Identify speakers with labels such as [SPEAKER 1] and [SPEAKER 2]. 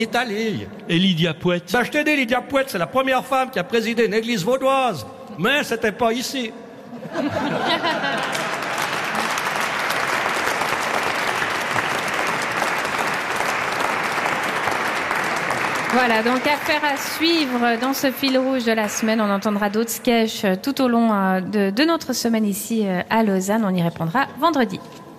[SPEAKER 1] Italie.
[SPEAKER 2] Et Lydia Pouette.
[SPEAKER 1] Ben, je t'ai dit, Lydia Pouette, c'est la première femme qui a présidé une église vaudoise. Mais c'était pas ici.
[SPEAKER 3] Voilà, donc affaire à suivre dans ce fil rouge de la semaine. On entendra d'autres sketchs tout au long de notre semaine ici à Lausanne. On y répondra vendredi.